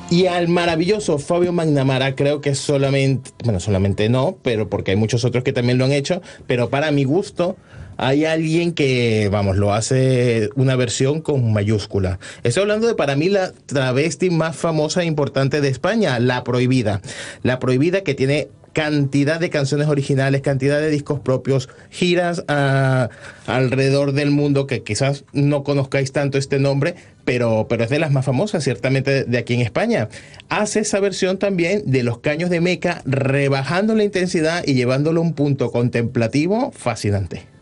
Y al maravilloso Fabio Magnamara, creo que solamente, bueno, solamente no, pero porque hay muchos otros que también lo han hecho, pero para mi gusto hay alguien que, vamos, lo hace una versión con mayúscula. Estoy hablando de, para mí, la travesti más famosa e importante de España, La Prohibida. La Prohibida, que tiene cantidad de canciones originales, cantidad de discos propios, giras alrededor del mundo, que quizás no conozcáis tanto este nombre, pero es de las más famosas, ciertamente, de aquí en España. Hace esa versión también de Los Caños de Meca, rebajando la intensidad y llevándolo a un punto contemplativo fascinante.